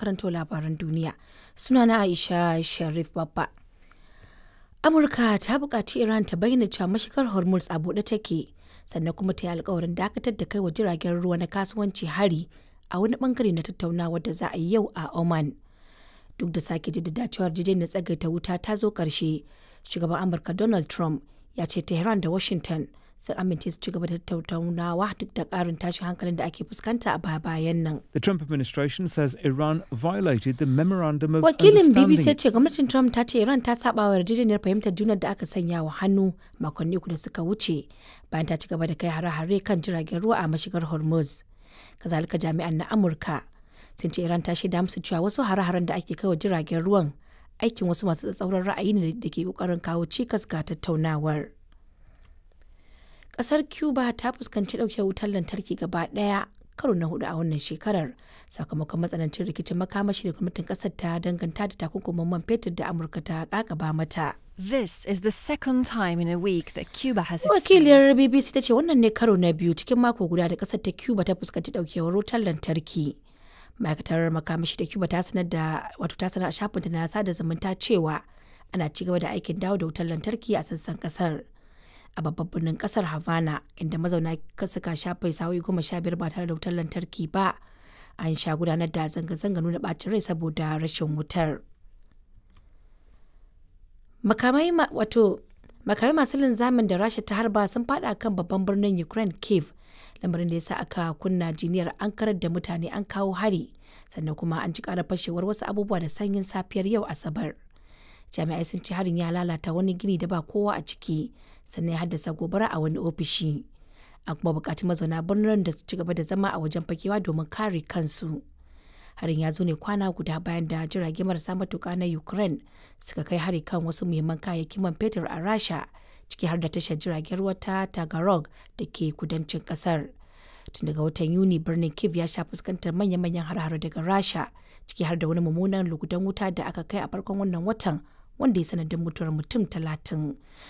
karanto labaran duniya. Sunana Aisha Sharif Babba. Amurka ta buƙaci Iran ta bayyana cewa mashigar Hormuz a buɗe take, sannan kuma ta yi alkawarin dakatar da kai wa jiragen ruwa na kasuwanci hari a wani bangare na tattaunawa da za a yi yau a Oman. Duk da sake jaddada cewa yarjejeniyar tsagaita wuta ta zo ƙarshe, shugaban Amurka Donald Trump ya ce Tehran da Washington sun amince su ci gaba da tattaunawa duk da ƙarin tashin hankalin da ake fuskanta a baya-bayan nan. The Trump administration says Iran violated the memorandum of Wakilin understanding. BBC ya ce gwamnatin Trump ta ce Iran ta saba wa yarjejeniyar fahimtar junar da aka sanya wa hannu makonni uku da suka wuce bayan ta ci gaba da kai hare-hare kan jiragen ruwa a mashigar Hormuz. Kazalika jami'an na Amurka sun ce Iran ta shaida musu cewa wasu hare-haren da ake kai wa jiragen ruwan aikin wasu masu tsatsauran ra'ayi ne da ke kokarin kawo cikas ga tattaunawar. Kasar Cuba ta fuskanci ɗauke wutar lantarki gaba ɗaya karo na hudu a wannan shekarar sakamakon matsanancin rikicin makamashi da gwamnatin kasar ta danganta da takunkumin man fetur da Amurka ta kakaba mata. This is the second time in a week that Cuba has Wakiliyar BBC ta ce wannan ne karo na biyu cikin mako guda da kasar ta Cuba ta fuskanci ɗaukewar wutar lantarki. Ma'aikatar makamashi da Cuba ta sanar a shafinta na sada zumunta cewa ana ci gaba da aikin dawo da wutar lantarki a sassan kasar. A babban birnin kasar Havana, inda mazauna suka shafe sa'o'i 15 ba tare da wutar lantarki ba, an sha gudanar da zanga-zanga nuna ɓacin rai saboda rashin wutar. Makamai masu linzamin da Rasha ta harba sun fada kan babban birnin Ukraine Kyiv, lamarin da ya sa aka kunna jiniyar an karar da mutane an kawo hari, sannan kuma an ji ƙarar fashewar wasu abubuwa da sanyin safiyar yau Asabar. Jami'ai sun ce harin ya lalata wani gini da ba kowa a ciki, sannan ya haddasa gobara a wani ofishi. An kuma buƙaci mazauna birnin da su ci gaba da zama a wajen fakewa domin kare kansu. Harin ya zo ne kwana guda bayan da jirage marasa matuƙa na Ukraine suka kai hari kan wasu muhimman kayayyakin man fetur a Rasha, ciki har da tashar jiragen ruwa ta Tagarog da ke kudancin ƙasar. Tun daga watan Yuni birnin Kyiv ya sha fuskantar manya-manyan har-hare daga Rasha, ciki har da wani mummunan lugudan wuta da aka kai a farkon wannan watan, wanda ya sanadin mutuwar mutum 30.